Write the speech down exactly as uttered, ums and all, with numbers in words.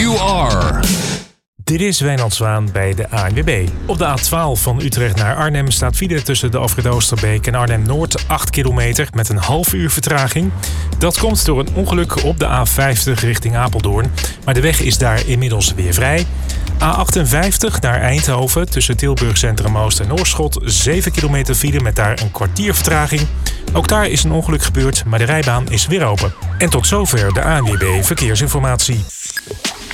you are. Dit is Wijnand Zwaan bij de A N W B. Op de A twaalf van Utrecht naar Arnhem staat file tussen de afrit Oosterbeek en Arnhem-Noord acht kilometer met een half uur vertraging. Dat komt door een ongeluk op de A vijftig richting Apeldoorn, maar de weg is daar inmiddels weer vrij. A achtenvijftig naar Eindhoven tussen Tilburg Centrum Oost en Oorschot zeven kilometer file met daar een kwartier vertraging. Ook daar is een ongeluk gebeurd, maar de rijbaan is weer open. En tot zover de A N W B Verkeersinformatie.